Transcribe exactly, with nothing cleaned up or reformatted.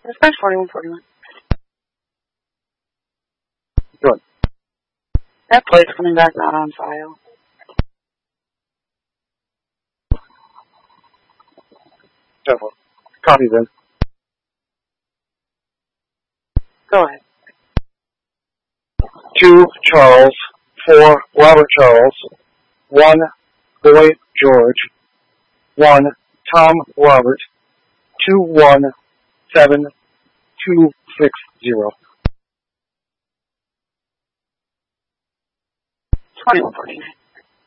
Dispatch forty-one forty-one. Good. That plate's coming back not on file. Definitely. Copy then. Go ahead. Two Charles, four Robert Charles, one Boy George, one Tom Robert, two one seven two six zero. twenty-one forty-nine.